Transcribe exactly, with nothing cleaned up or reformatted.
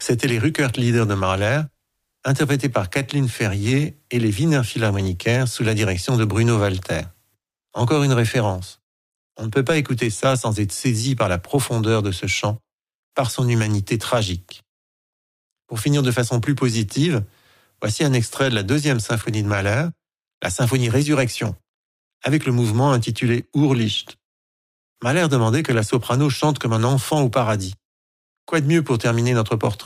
C'étaient les Rückert-Lieder de Mahler, interprétés par Kathleen Ferrier et les Wiener Philharmoniker sous la direction de Bruno Walter. Encore une référence. On ne peut pas écouter ça sans être saisi par la profondeur de ce chant, par son humanité tragique. Pour finir de façon plus positive, voici un extrait de la deuxième symphonie de Mahler, la symphonie Résurrection, avec le mouvement intitulé Urlicht. Mahler demandait que la soprano chante comme un enfant au paradis. Quoi de mieux pour terminer notre portrait ?